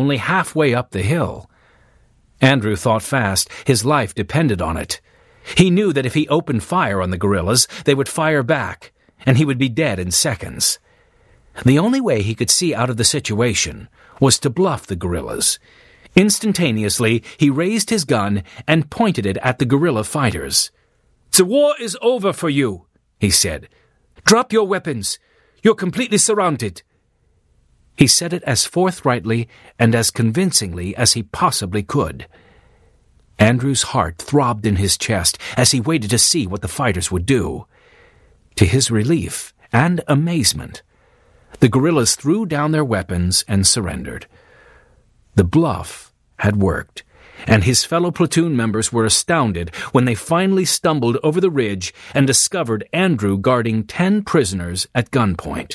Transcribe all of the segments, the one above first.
only halfway up the hill. Andrew thought fast. His life depended on it. He knew that if he opened fire on the guerrillas, they would fire back, and he would be dead in seconds. The only way he could see out of the situation was to bluff the guerrillas. Instantaneously, he raised his gun and pointed it at the guerrilla fighters. "The war is over for you," he said. "Drop your weapons. You're completely surrounded." He said it as forthrightly and as convincingly as he possibly could. Andrew's heart throbbed in his chest as he waited to see what the fighters would do. To his relief and amazement, the guerrillas threw down their weapons and surrendered. The bluff had worked, and his fellow platoon members were astounded when they finally stumbled over the ridge and discovered Andrew guarding 10 prisoners at gunpoint.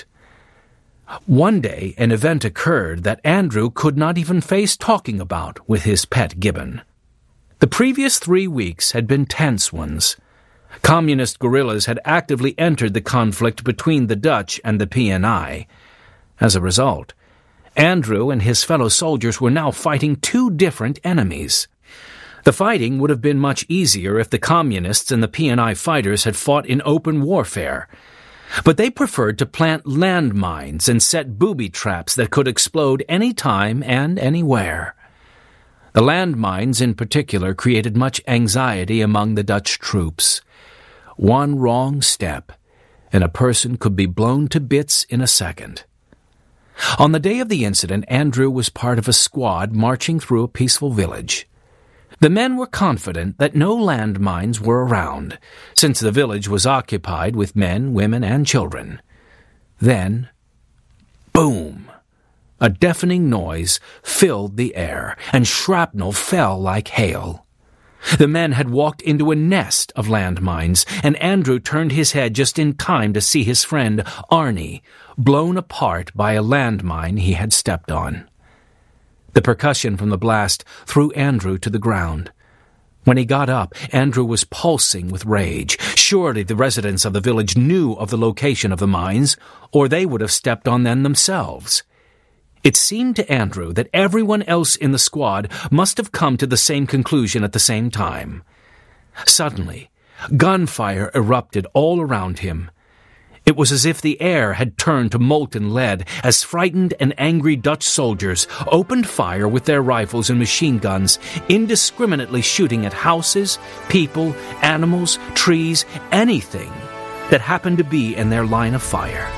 One day, an event occurred that Andrew could not even face talking about with his pet gibbon. The previous 3 weeks had been tense ones. Communist guerrillas had actively entered the conflict between the Dutch and the PNI. As a result, Andrew and his fellow soldiers were now fighting 2 different enemies. The fighting would have been much easier if the Communists and the PNI fighters had fought in open warfare. But they preferred to plant landmines and set booby traps that could explode any time and anywhere. The landmines in particular created much anxiety among the Dutch troops. One wrong step, and a person could be blown to bits in a second. On the day of the incident, Andrew was part of a squad marching through a peaceful village. The men were confident that no landmines were around, since the village was occupied with men, women, and children. Then, boom! A deafening noise filled the air, and shrapnel fell like hail. The men had walked into a nest of landmines, and Andrew turned his head just in time to see his friend, Arnie, blown apart by a landmine he had stepped on. The percussion from the blast threw Andrew to the ground. When he got up, Andrew was pulsing with rage. Surely the residents of the village knew of the location of the mines, or they would have stepped on them themselves. It seemed to Andrew that everyone else in the squad must have come to the same conclusion at the same time. Suddenly, gunfire erupted all around him. It was as if the air had turned to molten lead as frightened and angry Dutch soldiers opened fire with their rifles and machine guns, indiscriminately shooting at houses, people, animals, trees, anything that happened to be in their line of fire.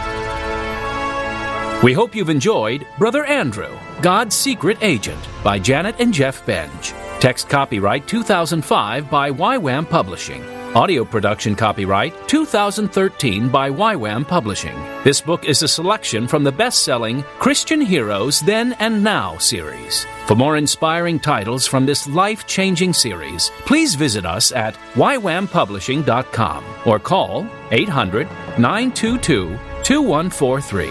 We hope you've enjoyed Brother Andrew, God's Secret Agent by Janet and Jeff Benj. Text copyright 2005 by YWAM Publishing. Audio production copyright 2013 by YWAM Publishing. This book is a selection from the best-selling Christian Heroes Then and Now series. For more inspiring titles from this life-changing series, please visit us at ywampublishing.com or call 800-922-2143.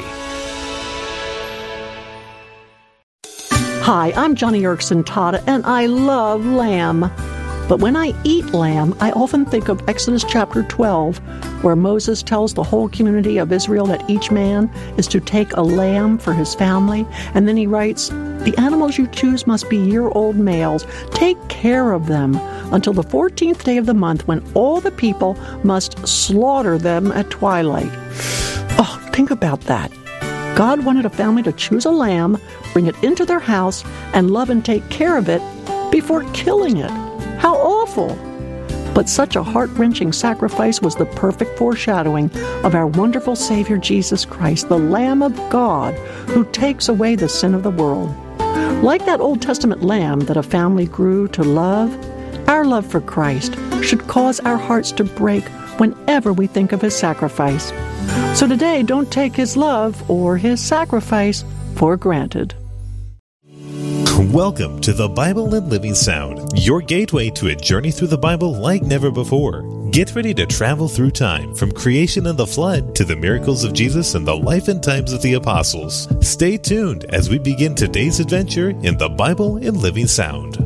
Hi, I'm Johnny Erickson Tata, and I love lamb. But when I eat lamb, I often think of Exodus chapter 12, where Moses tells the whole community of Israel that each man is to take a lamb for his family. And then he writes, "The animals you choose must be year-old males. Take care of them until the 14th day of the month, when all the people must slaughter them at twilight." Oh, think about that. God wanted a family to choose a lamb, bring it into their house, and love and take care of it before killing it. How awful! But such a heart-wrenching sacrifice was the perfect foreshadowing of our wonderful Savior Jesus Christ, the Lamb of God, who takes away the sin of the world. Like that Old Testament lamb that a family grew to love, our love for Christ should cause our hearts to break whenever we think of his sacrifice. So today, don't take his love or his sacrifice for granted. Welcome to the Bible and Living Sound, your gateway to a journey through the Bible like never before. Get ready to travel through time, from creation and the flood to the miracles of Jesus and the life and times of the apostles. Stay tuned as we begin today's adventure in the Bible and Living Sound.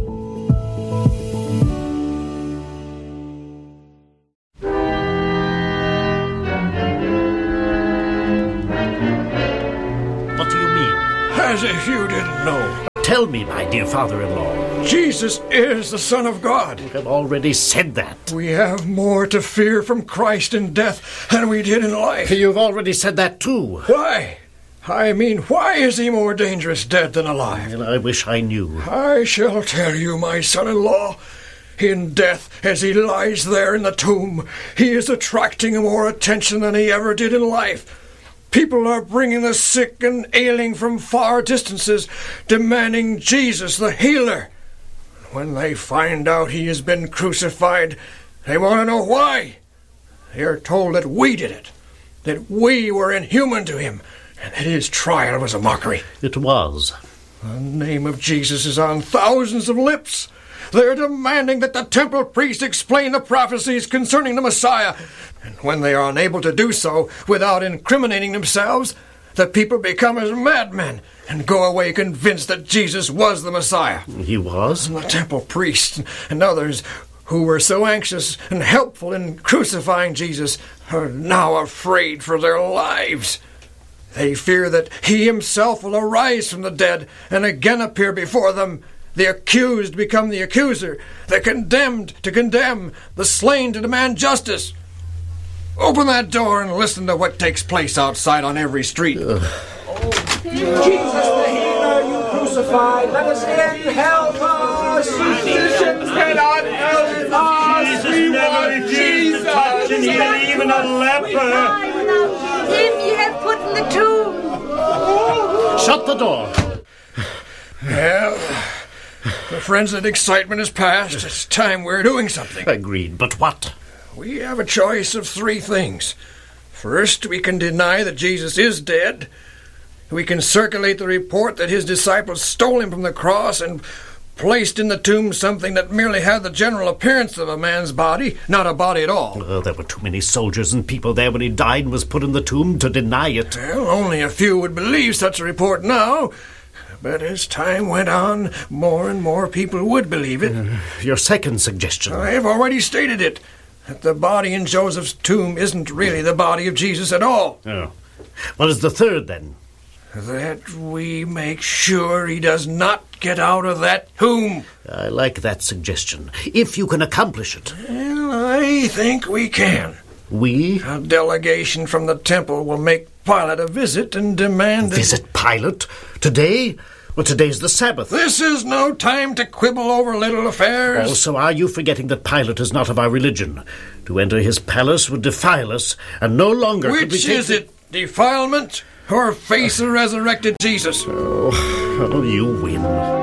What do you mean? As if you didn't know. Tell me, my dear father-in-law. Jesus is the Son of God. You have already said that. We have more to fear from Christ in death than we did in life. You've already said that too. Why? I mean, why is he more dangerous dead than alive? Well, I wish I knew. I shall tell you, my son-in-law. In death, as he lies there in the tomb, he is attracting more attention than he ever did in life. People are bringing the sick and ailing from far distances, demanding Jesus, the healer. When they find out he has been crucified, they want to know why. They are told that we did it, that we were inhuman to him, and that his trial was a mockery. It was. The name of Jesus is on thousands of lips. They're demanding that the temple priest explain the prophecies concerning the Messiah. And when they are unable to do so without incriminating themselves, the people become as madmen and go away convinced that Jesus was the Messiah. He was? And the temple priest and others who were so anxious and helpful in crucifying Jesus are now afraid for their lives. They fear that he himself will arise from the dead and again appear before them. The accused become the accuser, the condemned to condemn, the slain to demand justice. Open that door and listen to what takes place outside on every street. Jesus the healer, you crucified, let us in, help us! Physicians cannot help us! We want Jesus! And even a leper! Him ye have put in the tomb! Shut the door! Well, the frenzied excitement is past. It's time we're doing something. Agreed, but what? We have a choice of three things. First, we can deny that Jesus is dead. We can circulate the report that his disciples stole him from the cross and placed in the tomb something that merely had the general appearance of a man's body, not a body at all. There were too many soldiers and people there when he died and was put in the tomb to deny it. Well, only a few would believe such a report now. But as time went on, more and more people would believe it. Your second suggestion? I have already stated it, that the body in Joseph's tomb isn't really the body of Jesus at all. Oh. What is the third, then? That we make sure he does not get out of that tomb. I like that suggestion, if you can accomplish it. Well, I think we can. We? A delegation from the temple will make Pilate a visit and demand... Visit Pilate? Today? Well, today's the Sabbath. This is no time to quibble over little affairs. Also, are you forgetting that Pilate is not of our religion? To enter his palace would defile us, and no longer could we Which take... is it? Defilement or face a resurrected Jesus? Oh, you win.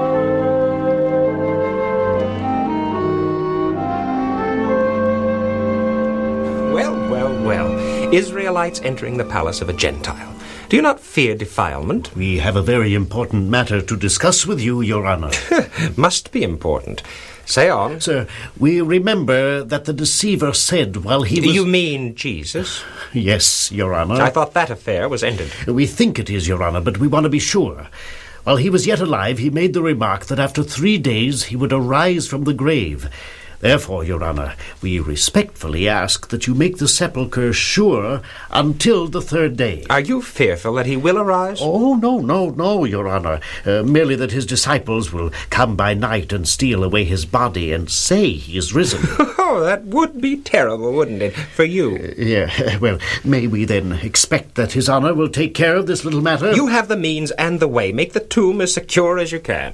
Well, Israelites entering the palace of a Gentile. Do you not fear defilement? We have a very important matter to discuss with you, Your Honor. Must be important. Say on. Sir, we remember that the deceiver said while he was... You mean Jesus? Yes, Your Honor. I thought that affair was ended. We think it is, Your Honor, but we want to be sure. While he was yet alive, he made the remark that after 3 days he would arise from the grave. Therefore, Your Honor, we respectfully ask that you make the sepulchre sure until the 3rd day. Are you fearful that he will arise? Oh, no, Your Honor. Merely that his disciples will come by night and steal away his body and say he is risen. Oh, that would be terrible, wouldn't it, for you? Well, may we then expect that His Honor will take care of this little matter? You have the means and the way. Make the tomb as secure as you can.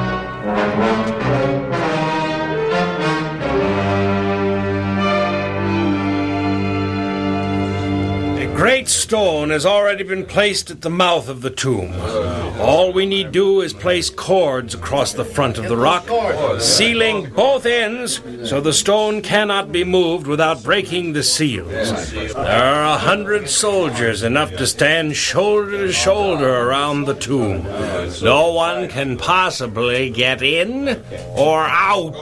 Great stone has already been placed at the mouth of the tomb. All we need do is place cords across the front of the rock, sealing both ends so the stone cannot be moved without breaking the seals. There are 100 soldiers, enough to stand shoulder to shoulder around the tomb. No one can possibly get in or out.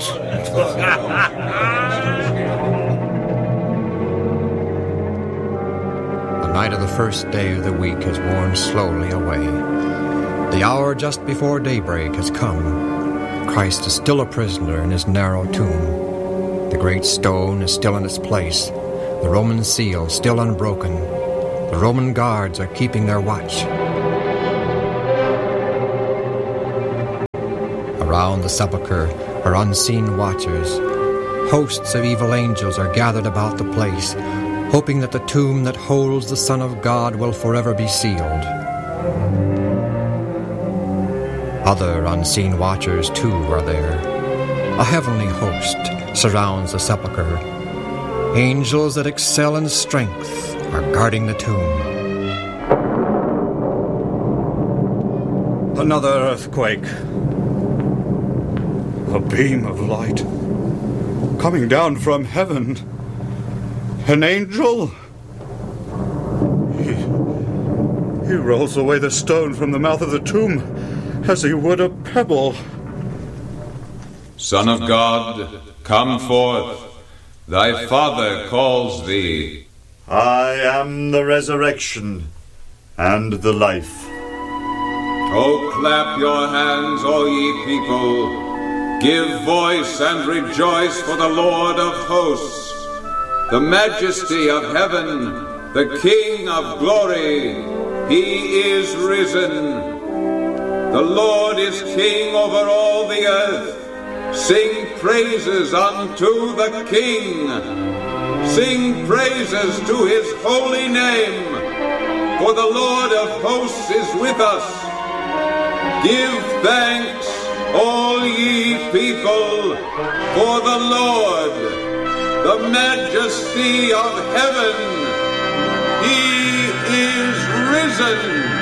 The night of the first day of the week has worn slowly away. The hour just before daybreak has come. Christ is still a prisoner in his narrow tomb. The great stone is still in its place. The Roman seal still unbroken. The Roman guards are keeping their watch. Around the sepulchre are unseen watchers. Hosts of evil angels are gathered about the place, hoping that the tomb that holds the Son of God will forever be sealed. Other unseen watchers, too, are there. A heavenly host surrounds the sepulchre. Angels that excel in strength are guarding the tomb. Another earthquake. A beam of light coming down from heaven. An angel? He rolls away the stone from the mouth of the tomb as he would a pebble. Son of God, come forth. Thy Father calls thee. I am the resurrection and the life. Oh, clap your hands, all ye people. Give voice and rejoice for the Lord of hosts. The majesty of heaven, the King of glory, he is risen. The Lord is King over all the earth. Sing praises unto the King. Sing praises to his holy name. For the Lord of hosts is with us. Give thanks, all ye people, for the Lord, the majesty of heaven. He is risen.